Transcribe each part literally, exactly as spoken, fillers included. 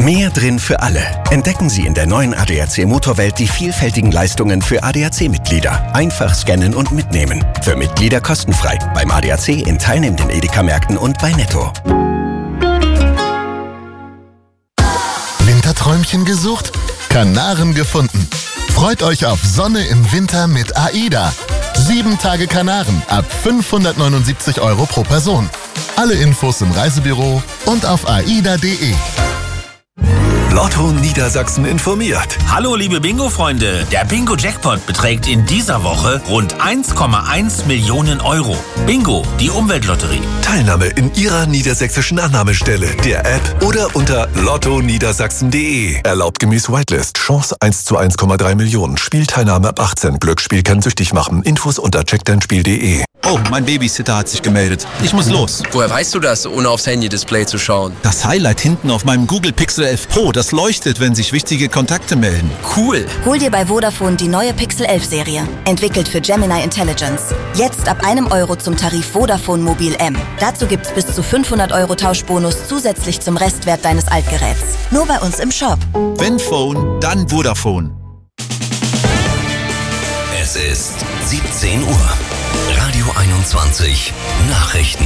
Mehr drin für alle. Entdecken Sie in der neuen A D A C Motorwelt die vielfältigen Leistungen für A D A C-Mitglieder. Einfach scannen und mitnehmen. Für Mitglieder kostenfrei. Beim A D A C in teilnehmenden Edeka-Märkten und bei Netto. Winterträumchen gesucht? Kanaren gefunden. Freut euch auf Sonne im Winter mit AIDA. Sieben Tage Kanaren ab fünfhundertneunundsiebzig Euro pro Person. Alle Infos im Reisebüro und auf aida punkt de. Lotto Niedersachsen informiert. Hallo liebe Bingo-Freunde, der Bingo-Jackpot beträgt in dieser Woche rund eins Komma eins Millionen Euro. Bingo, die Umweltlotterie. Teilnahme in Ihrer niedersächsischen Annahmestelle, der App oder unter lotto niedersachsen punkt de. Erlaubt gemäß Whitelist. Chance eins zu eins Komma drei Millionen. Spielteilnahme ab achtzehn. Glücksspiel kann süchtig machen. Infos unter check dein spiel punkt de. Oh, mein Babysitter hat sich gemeldet. Ich muss los. Woher weißt du das, ohne aufs Handy-Display zu schauen? Das Highlight hinten auf meinem Google Pixel elf Pro, das leuchtet, wenn sich wichtige Kontakte melden. Cool. Hol dir bei Vodafone die neue Pixel elf Serie. Entwickelt für Gemini Intelligence. Jetzt ab einem Euro zum Tarif Vodafone Mobil M. Dazu gibt's bis zu fünfhundert Euro Tauschbonus zusätzlich zum Restwert deines Altgeräts. Nur bei uns im Shop. Wenn Phone, dann Vodafone. Es ist siebzehn Uhr. Radio einundzwanzig. Nachrichten.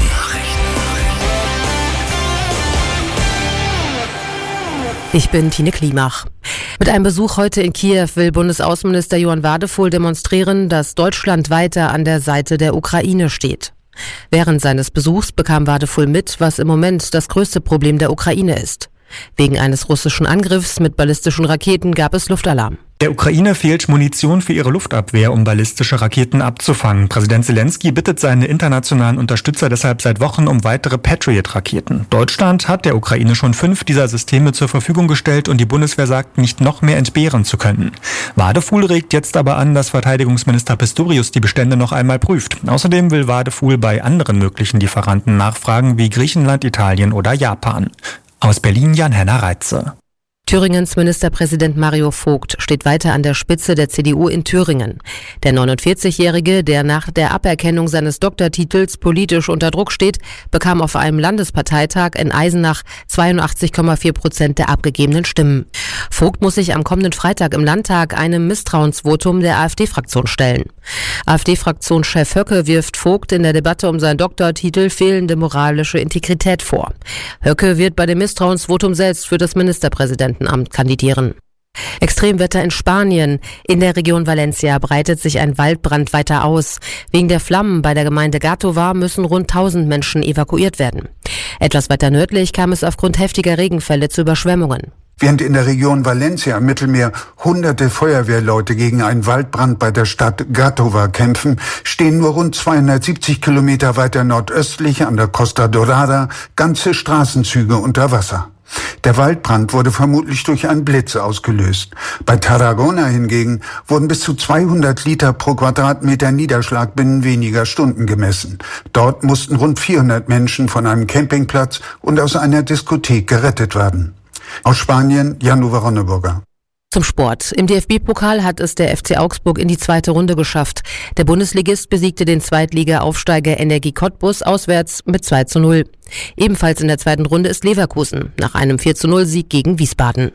Ich bin Tine Klimach. Mit einem Besuch heute in Kiew will Bundesaußenminister Johann Wadephul demonstrieren, dass Deutschland weiter an der Seite der Ukraine steht. Während seines Besuchs bekam Wadephul mit, was im Moment das größte Problem der Ukraine ist. Wegen eines russischen Angriffs mit ballistischen Raketen gab es Luftalarm. Der Ukraine fehlt Munition für ihre Luftabwehr, um ballistische Raketen abzufangen. Präsident Zelensky bittet seine internationalen Unterstützer deshalb seit Wochen um weitere Patriot-Raketen. Deutschland hat der Ukraine schon fünf dieser Systeme zur Verfügung gestellt und die Bundeswehr sagt, nicht noch mehr entbehren zu können. Wadephul regt jetzt aber an, dass Verteidigungsminister Pistorius die Bestände noch einmal prüft. Außerdem will Wadephul bei anderen möglichen Lieferanten nachfragen, wie Griechenland, Italien oder Japan. Aus Berlin Jan-Henner Reitze. Thüringens Ministerpräsident Mario Vogt steht weiter an der Spitze der C D U in Thüringen. Der neunundvierzigjährige, der nach der Aberkennung seines Doktortitels politisch unter Druck steht, bekam auf einem Landesparteitag in Eisenach zweiundachtzig Komma vier Prozent der abgegebenen Stimmen. Vogt muss sich am kommenden Freitag im Landtag einem Misstrauensvotum der AfD-Fraktion stellen. AfD-Fraktionschef Höcke wirft Vogt in der Debatte um seinen Doktortitel fehlende moralische Integrität vor. Höcke wird bei dem Misstrauensvotum selbst für das Ministerpräsidentenamt kandidieren. Extremwetter in Spanien. In der Region Valencia breitet sich ein Waldbrand weiter aus. Wegen der Flammen bei der Gemeinde Gàtova müssen rund tausend Menschen evakuiert werden. Etwas weiter nördlich kam es aufgrund heftiger Regenfälle zu Überschwemmungen. Während in der Region Valencia am Mittelmeer hunderte Feuerwehrleute gegen einen Waldbrand bei der Stadt Gàtova kämpfen, stehen nur rund zweihundertsiebzig Kilometer weiter nordöstlich an der Costa Dorada ganze Straßenzüge unter Wasser. Der Waldbrand wurde vermutlich durch einen Blitz ausgelöst. Bei Tarragona hingegen wurden bis zu zweihundert Liter pro Quadratmeter Niederschlag binnen weniger Stunden gemessen. Dort mussten rund vierhundert Menschen von einem Campingplatz und aus einer Diskothek gerettet werden. Aus Spanien, Jan-Uwe Ronneburger. Zum Sport. Im D F B-Pokal hat es der F C Augsburg in die zweite Runde geschafft. Der Bundesligist besiegte den Zweitliga-Aufsteiger Energie Cottbus auswärts mit zwei zu null. Ebenfalls in der zweiten Runde ist Leverkusen nach einem vier zu null Sieg gegen Wiesbaden.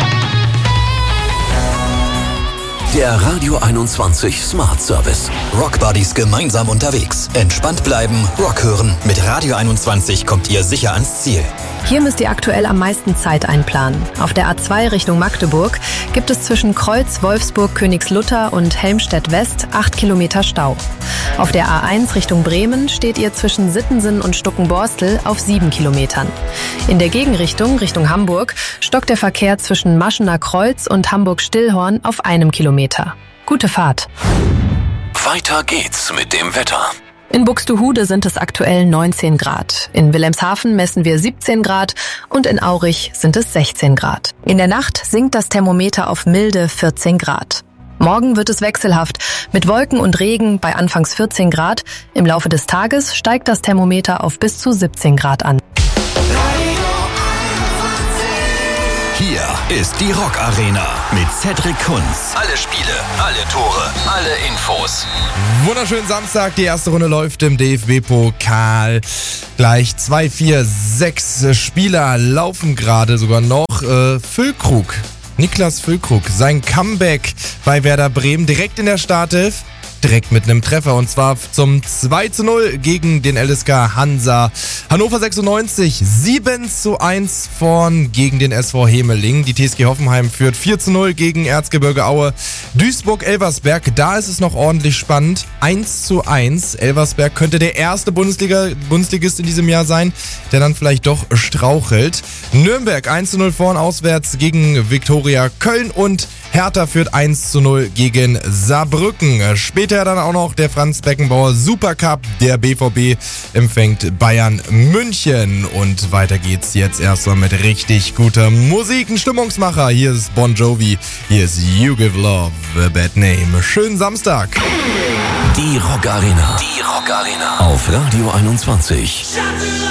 Der Radio einundzwanzig Smart Service. Rock Buddies gemeinsam unterwegs. Entspannt bleiben, Rock hören. Mit Radio einundzwanzig kommt ihr sicher ans Ziel. Hier müsst ihr aktuell am meisten Zeit einplanen. Auf der A zwei Richtung Magdeburg gibt es zwischen Kreuz, Wolfsburg, Königslutter und Helmstedt West acht Kilometer Stau. Auf der A eins Richtung Bremen steht ihr zwischen Sittensen und Stuckenborstel auf sieben Kilometern. In der Gegenrichtung, Richtung Hamburg, stockt der Verkehr zwischen Maschener Kreuz und Hamburg-Stillhorn auf einem Kilometer. Gute Fahrt. Weiter geht's mit dem Wetter. In Buxtehude sind es aktuell neunzehn Grad. In Wilhelmshaven messen wir siebzehn Grad und in Aurich sind es sechzehn Grad. In der Nacht sinkt das Thermometer auf milde vierzehn Grad. Morgen wird es wechselhaft mit Wolken und Regen bei anfangs vierzehn Grad. Im Laufe des Tages steigt das Thermometer auf bis zu siebzehn Grad an. Hier ist die Rock Arena mit Cedric Kunz. Alle Spiele, alle Tore, alle Infos. Wunderschönen Samstag, die erste Runde läuft im D F B-Pokal. Gleich zwei, vier, sechs Spieler laufen gerade sogar noch. noch äh, Füllkrug. Niklas Füllkrug, sein Comeback bei Werder Bremen direkt in der Startelf. Direkt mit einem Treffer und zwar zum zwei zu null gegen den L S K Hansa. Hannover sechsundneunzig sieben zu eins vorn gegen den S V Hemeling. Die T S G Hoffenheim führt vier zu null gegen Erzgebirge Aue. Duisburg-Elversberg, da ist es noch ordentlich spannend. eins zu eins. Elversberg könnte der erste Bundesliga, Bundesligist in diesem Jahr sein, der dann vielleicht doch strauchelt. Nürnberg eins zu null vorn auswärts gegen Viktoria Köln und Hertha führt eins zu null gegen Saarbrücken. Später dann auch noch der Franz Beckenbauer Supercup. Der B V B empfängt Bayern München. Und weiter geht's jetzt erstmal mit richtig guter Musik. Ein Stimmungsmacher. Hier ist Bon Jovi. Hier ist You Give Love a Bad Name. Schönen Samstag. Die Rock Arena. Die Rock Arena. Auf Radio einundzwanzig.